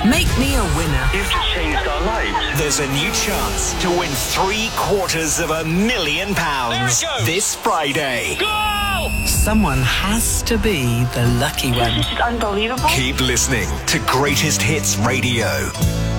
Make me a winner. You've just changed our lives. There's a new chance to win £750,000 this Friday. Go! Someone has to be the lucky one. This is unbelievable. Keep listening to Greatest Hits Radio.